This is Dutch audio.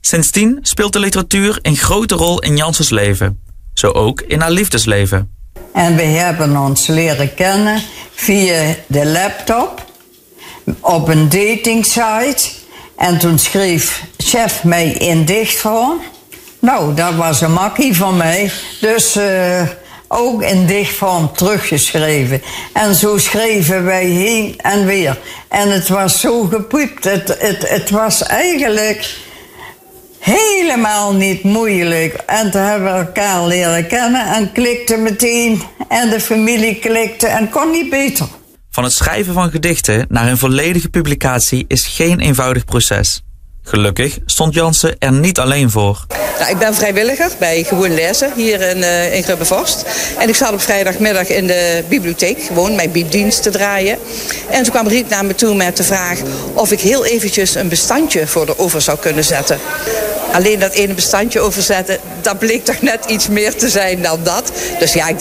Sindsdien speelt de literatuur een grote rol in Janssens leven. Zo ook in haar liefdesleven. En we hebben ons leren kennen via de laptop op een datingsite. En toen schreef chef mij een dicht voor. Nou, dat was een makkie van mij. Dus ook in dichtvorm teruggeschreven. En zo schreven wij heen en weer. En het was zo gepiept. Het was eigenlijk helemaal niet moeilijk. En toen hebben we elkaar leren kennen en klikte meteen. En de familie klikte en kon niet beter. Van het schrijven van gedichten naar een volledige publicatie is geen eenvoudig proces. Gelukkig stond Janssen er niet alleen voor. Nou, ik ben vrijwilliger bij Gewoon Lezen hier in Grubbevorst. En ik zat op vrijdagmiddag in de bibliotheek gewoon mijn biepdienst te draaien. En toen kwam Riet naar me toe met de vraag of ik heel eventjes een bestandje voor haar over zou kunnen zetten. Alleen dat ene bestandje overzetten, dat bleek toch net iets meer te zijn dan dat. Dus ja, ik